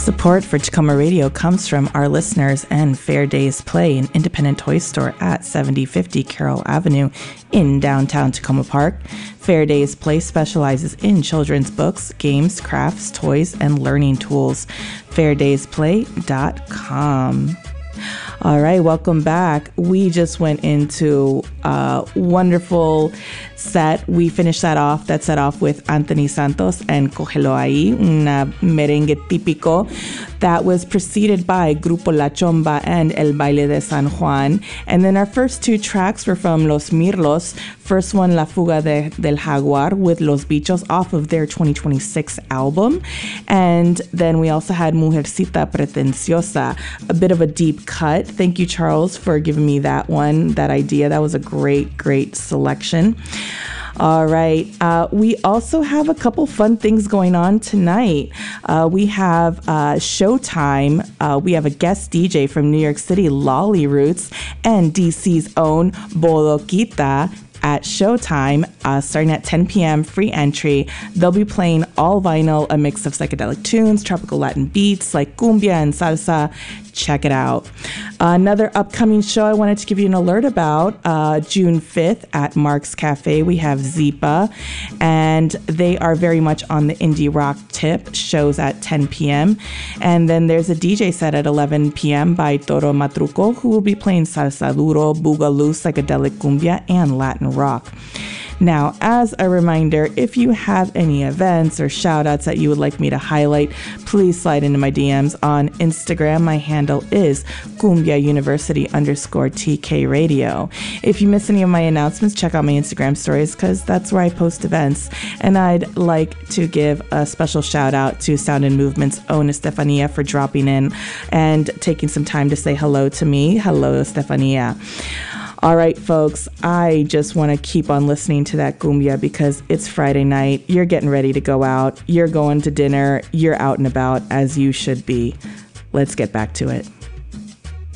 Support for Tacoma Radio comes from our listeners and Fair Days Play, an independent toy store at 7050 Carroll Avenue in downtown Tacoma Park. Fair Days Play specializes in children's books, games, crafts, toys, and learning tools. FairDaysPlay.com. All right, welcome back. We just went into a wonderful set. We finished that set off with Anthony Santos and Cógelo Ahí, una merengue típico. That was preceded by Grupo La Chomba and El Baile de San Juan. And then our first two tracks were from Los Mirlos. First one, La Fuga del Jaguar with Los Bichos off of their 2026 album. And then we also had Mujercita Pretenciosa, a bit of a deep cut. Thank you, Charles, for giving me that idea. That was a great selection. All right. We also have a couple fun things going on tonight. We have Showtime. We have a guest DJ from New York City, Lolly Roots, and DC's own Bodoquita at Showtime, starting at 10 p.m., free entry. They'll be playing all vinyl, a mix of psychedelic tunes, tropical Latin beats like cumbia and salsa. Check it out. Another upcoming show I wanted to give you an alert about, June 5th at Mark's Cafe, we have Zipa, and they are very much on the indie rock tip, shows at 10 p.m. And then there's a DJ set at 11 p.m. by Toro Matruco, who will be playing salsa duro, boogaloo, psychedelic cumbia, and Latin rock. Now, as a reminder, if you have any events or shout-outs that you would like me to highlight, please slide into my DMs on Instagram. My handle is Cumbia University _TK Radio. If you miss any of my announcements, check out my Instagram stories because that's where I post events. And I'd like to give a special shout-out to Sound and Movement's own Estefania for dropping in and taking some time to say hello to me. Hello, Estefania. All right, folks, I just want to keep on listening to that cumbia because it's Friday night. You're getting ready to go out. You're going to dinner. You're out and about as you should be. Let's get back to it.